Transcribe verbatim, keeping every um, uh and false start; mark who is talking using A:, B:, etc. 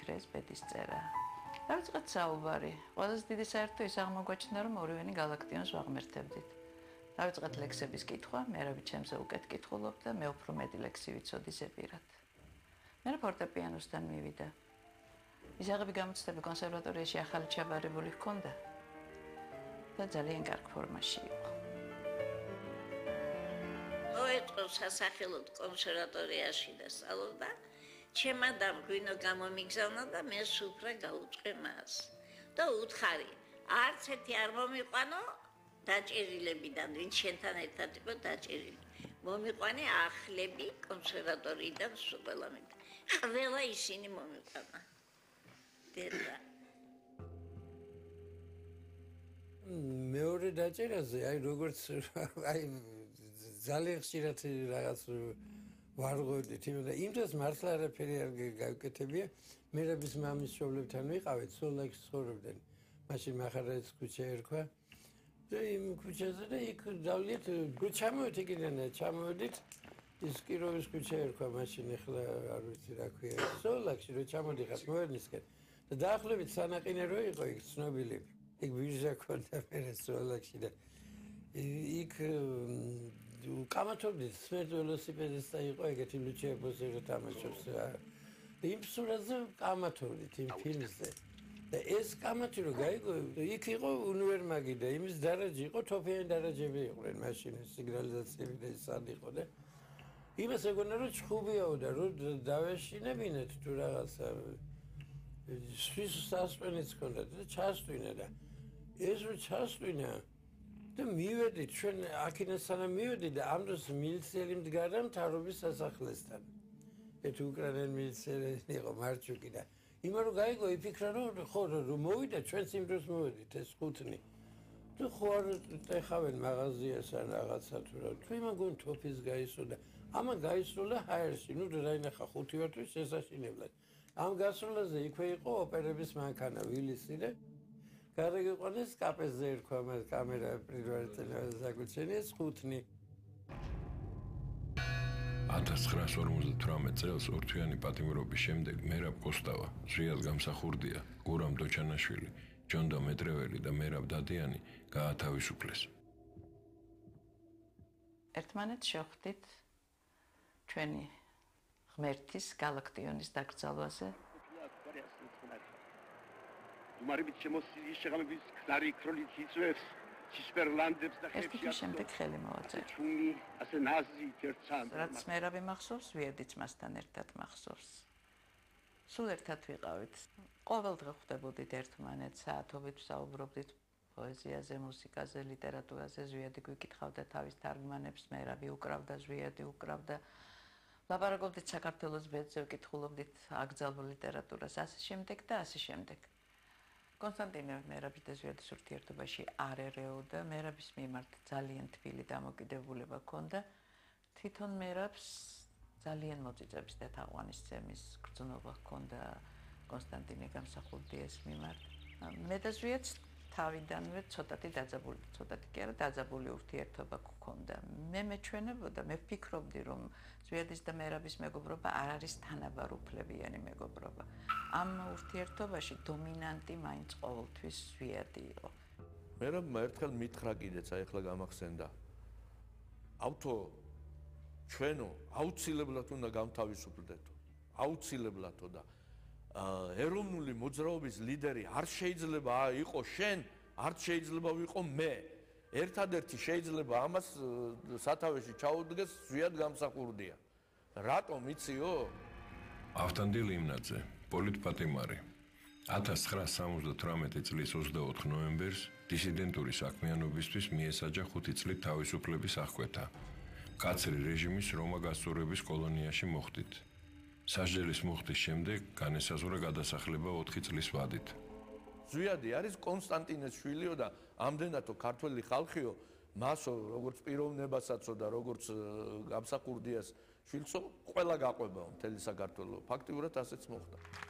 A: მიფიქრე ეს ბედის წერა. დავიწყეთ საუბარი. ყველაზე დიდი საერთო ის აღმოგვაჩნდა, რომ ორივენი გალაქტიონს ვაღმერთებდით. დავიწყეთ ლექსების კითხვა, მერაბი ჩემზე უკეთ კითხულობდა, მე უფრო მეტი ლექსი ვიცოდი ზეპირად. მე ფორტეპიანოსთან მივიდა. ისაღები გამოცდები კონსერვატორიაში ახალი ჩაბარებული ჰქონდა და ძალიან კარგ ფორმაში იყო.
B: მოეწყო სასახელოდ კონსერვატორიაში და სწავლობდა. ჩემმა დამგვინო გამომიგზავნა და მე სუფრა გაუწყე მას. და უთხარი, არც ერთი არ მომიყვანო დაჭერილებიდან, ვინც შენთან ერთად იყო დაჭერილი. მომიყვანე ახლები კონსერვატორიიდან ყველა მე. ყველა ისინი მომიყვანა. დედა.
C: მეორე დაჭერაზე, აი როგორც აი ძალიან ხშირად რაღაც ვარღვევდით, იმიტომ იმ დროს მართლა არაფერი არ გავიკეთებია. მერაბის მამის შობლებთან ვიყავით, სოლაკში ცხოვრობდნენ. მაშინ მახარაძის ქუჩა ერქვა. და იმ ქუჩაზე და იქ დავლიეთ, ჩამოვით იქიდან, ჩამოვიდით. ის კიროვის ქუჩა ერქვა, მაშინ ახლა არ ვიცი რა ქვია. სოლაკში რო ჩამოდიხარ მოერნისკენ და დაახლოებით სანაყინე რო იყო იქ ცნობილი. იქ ვიჟა ქონდა მერე სოლაკში და იქ კამათობდით სმერტ ველოსიპედისტა იყო ეგეთი ლუჩია ბოზერო თამაშობს რა. იმ სურათზე კამათობდით იმ ფილმზე. და ეს კამათი რო გაიგო, იქ იყო უნივერმაგი და იმის დარაჯი იყო, თოფიანი დარაჯები იყვნენ მაშინ სიგნალიზაციები და ის არ იყო და იმას ეგონა რომ ჩხუბიაო და რო დავეშინებინეთ თუ რაღაცა სვის სასპენიც ქონდა და ჩასტვინა და ეს რო ჩასტვინა და მივედით ჩვენ აქედან სანამ მივედით და ამ დროს მილიციელი მდგარა მთავრობის სასახლესთან. ეს უკრაინელი მილიციელი იყო მარჩუკი და იმა რო გაიგო იფიქრა რომ ხო რომ მოვიდა ჩვენც იმ დროს მოვედით ეს ხუთნი. თუ ხო არ ეხავენ მაღაზიას ან რაღაცა თუ რა თუ იმან გონ თოფის გაისროდა ამან გაისროლა ჰაერში ნუ რაინახა ხუთი ვართვის შესაშინებლად ამ გასროლაზე იქვე იყო ოპერების მანქანა ვილისი და გარეგიყვანეს კაპეზე ერქვა მას კამერა პრივატელევიზია ზაგუჩენეს ხუთნი
D: ათას ცხრაასი ორმოცდათვრამეტ წელს ორთვიანი პატიმრობის შემდეგ მერაბ კოსტავა, ზრიად გამსახურდია, გურამ დოჩანაშვილი, ჯონდო მეტრეველი და მერაბ დადიანი გაათავისუფლეს.
A: ერთმანეთს შევხვდით ჩვენი ღმერთის გალაქტიონის დაკრძალვაზე.
E: უმარებით შემოსილი შეღამების ქნარი ქროლით იწვევს სისპერლანდებს და
A: ხებში შემდეგ ხელი მოვაწერე.
E: ჩუნი ასე ნაზი ერთსან.
A: რაც მერაბი მახსოვს, ვიედიც მასთან ერთად მახსოვს. სულ ერთად ვიყავით. ყოველდღე ხვდებოდით ერთმანეთს, საათობით ვსაუბრობდით პოეზიაზე, მუსიკაზე, ლიტერატურაზე, ზვიედი გვიკითხავდა თავის თარგმანებს, მერაბი უკრავდა, ზვიედი უკრავდა. ლაპარაკობდით საქართველოს ბედზე, ვკითხულობდით აკრძალულ ლიტერატურას, ასე შემდეგ და ასე შემდეგ. კონსტანტინე მერაბის და ზვიადის ურთიერთობაში არ ერეოდა, მერაბის მიმართ ძალიან თბილი დამოკიდებულება ჰქონდა. თვითონ მერაბს ძალიან მოწიწების და თაყვანისცემის გრძნობა ჰქონდა კონსტანტინე გამსახურდიას მიმართ. მე და ზვიადს თავიდანვე ცოტათი დაძაბული, ცოტათი კი არა დაძაბული ურთიერთობა გქონდა. მე მეჩვენებოდა, მე ვფიქრობდი, რომ ზვიადის და მერაბის მეგობრობა არ არის თანაბარუფლებიანი მეგობრობა. ამ ურთიერთობაში დომინანტი მაინც ყოველთვის ზვიადი იყო.
F: მერაბმა ერთხელ მითხრა კიდეც, აი ახლა გამახსენდა. ავთო ჩვენო აუცილებლად უნდა გამთავისუფლდეთო. აუცილებლადო და ეროვნული მოძრაობის ლიდერი არ შეიძლება იყო შენ, არ შეიძლება ვიყო მე. ერთადერთი შეიძლება ამას სათავეში ჩაუდგეს ზვიად გამსახურდია. რატომ იციო?
D: ავთანდილ იმნაძე, პოლიტპატიმარი. ათას ცხრაასი სამოცდათვრამეტი წლის ოცდაოთხ ნოემბერს დისიდენტური საქმიანობისთვის მიესაჯა ხუთი წლით თავისუფლების აღკვეთა. კაცრი რეჟიმის რომა გასწორების კოლონიაში მოხვდით. სასჯელის მუხტის შემდეგ განესაზღვრა გადასახლება ოთხი წლის ვადით.
F: ზვიადი არის კონსტანტინეს შვილიო და ამდენათო ქართველი ხალხიო მასო როგორც პიროვნებასაცო და როგორც გამსახურდიას შვილსო ყველა გაყვებაო მთელი საქართველო. ფაქტიურად ასეც მოხდა.